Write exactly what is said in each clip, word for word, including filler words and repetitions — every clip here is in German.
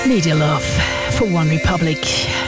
Need Your Love von One Republic.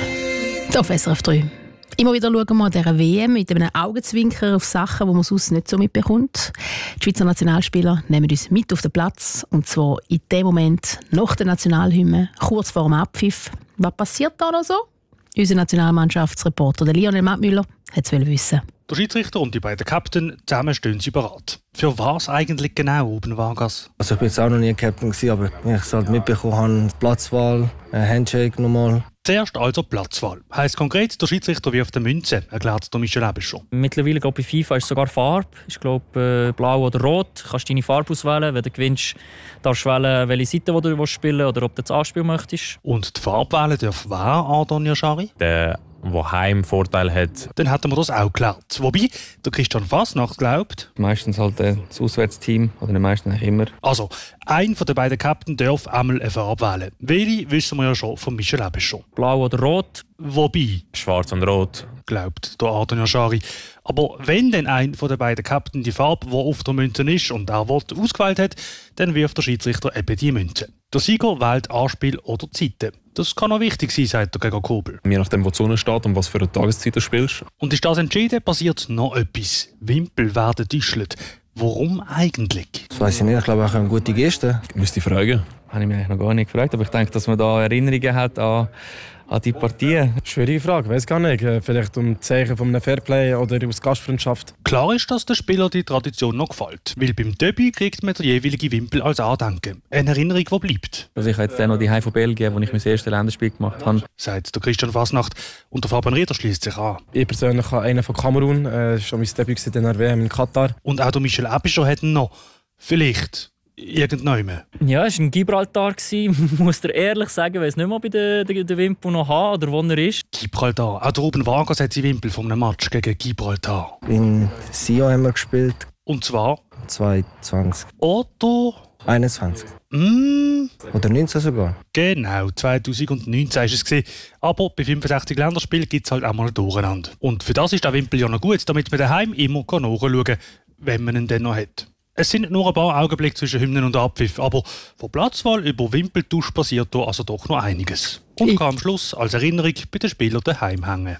Auf S R F drei. Immer wieder schauen wir an dieser W M mit einem Augenzwinkern auf Sachen, die man sonst nicht so mitbekommt. Die Schweizer Nationalspieler nehmen uns mit auf den Platz. Und zwar in dem Moment nach der Nationalhymne, kurz vor dem Abpfiff. Was passiert da noch so? Unser Nationalmannschaftsreporter Lionel Mattmüller hat es wissen. Der Schiedsrichter und die beiden Captain zusammen stehen sie bereit. Für was eigentlich genau, Ruben Vargas? Also ich war jetzt auch noch nie Captain, aber wenn ich es halt mitbekommen habe, Platzwahl, ein Handshake nochmal. Zuerst also Platzwahl. Heisst konkret, der Schiedsrichter wirft eine Münze, erklärt der Michel Aeberchon. Mittlerweile glaube ich, bei FIFA ist sogar Farbe. Ich glaube äh, blau oder rot. Du kannst deine Farbe auswählen. Wenn du gewinnst, darfst du wählen, welche Seite du spielen willst oder ob du das anspielen möchtest. Und die Farbe wählen darf wer, Ardon Yashari? Der, der Heimvorteil hat. Dann hätten wir das auch geklärt. Wobei, der Christian Fasnacht glaubt... Meistens halt äh, das Auswärtsteam, oder nicht meistens immer. Also, ein von den beiden Captain darf einmal eine Farbe wählen. Welche wissen wir ja schon von Michel Aeberchon. Blau oder rot? Wobei... Schwarz und rot. Glaubt der Ardon Yashari. Aber wenn dann ein von den beiden Captain die Farbe, die auf der Münze ist und er will, ausgewählt hat, dann wirft der Schiedsrichter eben die Münze. Der Sieger wählt Anspiel oder Zeiten. Das kann auch wichtig sein, sagt der Gregor Kobel. Je nachdem, wo die Sonne steht und was für eine Tageszeit du spielst. Und ist das entschieden, passiert noch etwas. Wimpel werden getäuscht. Warum eigentlich? Das weiss ich nicht, ich glaube auch eine gute Geste. Müsste ich fragen. Habe ich mich eigentlich noch gar nicht gefragt, aber ich denke, dass man da Erinnerungen hat an, an die Partie. Schwierige Frage, weiß gar nicht. Vielleicht um Zeichen von einem Fairplay oder aus Gastfreundschaft. Klar ist, dass den Spielern die Tradition noch gefällt. Weil beim Debüt kriegt man den jeweiligen Wimpel als Andenken. Eine Erinnerung, die bleibt. Also ich habe jetzt noch die Heim von Belgien, wo ich mein erstes Länderspiel gemacht habe. Sagt der Christian Fasnacht. Und der Fabian Rieder schließt sich an. Ich persönlich habe einen von Kamerun. Das war schon mein Debüt in der W M in Katar. Und auch der Michel Aeberchon hat ihn noch. Vielleicht. Irgendjemand. Ja, es war ein Gibraltar. Ich muss dir ehrlich sagen, ich weiß nicht mehr, ob ich den, den, den Wimpel noch habe oder wo er ist. Gibraltar. Auch der Ruben Vargas hat seinen Wimpel von einem Match gegen Gibraltar. In Sion haben wir gespielt. Und zwar? zweitausendzwanzig. Oder? einundzwanzig. Mm. Oder neunzehn sogar. Genau, zweitausendneunzehn war es. Aber bei fünfundsechzig Länderspielen gibt es halt auch mal ein Durcheinander. Und für das ist der Wimpel ja noch gut, damit man daheim immer nachschauen kann, wenn man ihn dann noch hat. Es sind nur ein paar Augenblicke zwischen Hymnen und Abpfiff, aber von Platzwahl über Wimpeltausch passiert hier also doch noch einiges. Und kann am Schluss als Erinnerung bei den Spielern daheim hängen.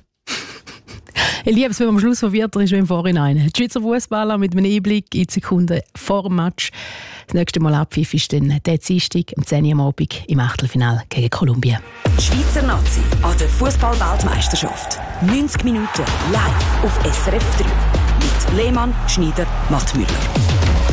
Ich liebe es, wenn man am Schluss verwirrter ist wie im Vorhinein. Die Schweizer Fußballer mit einem Einblick in die Sekunden vor dem Match. Das nächste Mal Abpfiff ist dann der Dienstag um zehn Uhr am Abend im Achtelfinale gegen Kolumbien. Die Schweizer Nazi an der Fußball-Weltmeisterschaft. neunzig Minuten live auf S R F drei. Mit Lehmann, Schneider, Mattmüller.